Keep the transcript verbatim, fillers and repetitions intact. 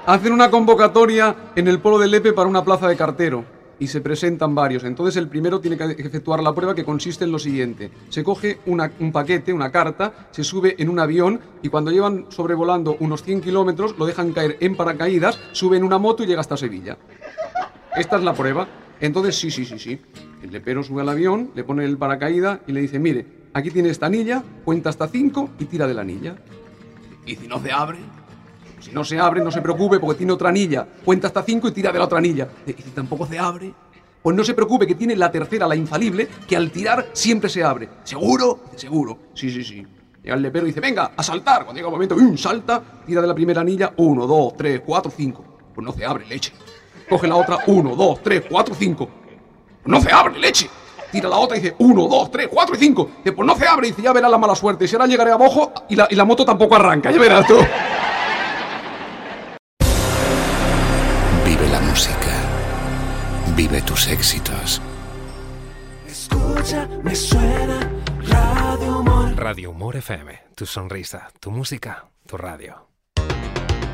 hacen una convocatoria en el Polo del Lepe para una plaza de cartero y se presentan varios. Entonces el primero tiene que efectuar la prueba, que consiste en lo siguiente: se coge una, un paquete, una carta, se sube en un avión y cuando llevan sobrevolando unos cien kilómetros lo dejan caer en paracaídas, sube en una moto y llega hasta Sevilla. Esta es la prueba. Entonces sí, sí, sí, sí. El lepero sube al avión, le pone el paracaídas y le dice: mire, aquí tiene esta anilla, cuenta hasta cinco y tira de la anilla. ¿Y si no se abre? Si no se abre, no se preocupe, porque tiene otra anilla. Cuenta hasta cinco y tira de la otra anilla. ¿Y si tampoco se abre? Pues no se preocupe, que tiene la tercera, la infalible, que al tirar siempre se abre. ¿Seguro? Seguro. Sí, sí, sí. Llega el lepero y dice: venga, a saltar. Cuando llega el momento, ¡um! Salta, tira de la primera anilla, uno, dos, tres, cuatro, cinco. Pues no se abre, leche. Coge la otra, uno, dos, tres, cuatro, cinco. Pues no se abre, leche. Tira la otra y dice: uno, dos, tres, cuatro y cinco. Dice: pues no se abre. Y dice: ya verás la mala suerte. Si ahora llegaré abajo y la, y la moto tampoco arranca. Ya verás tú. Vive la música. Vive tus éxitos. Escucha, me suena Radio Humor. Radio Humor F M. Tu sonrisa, tu música, tu radio.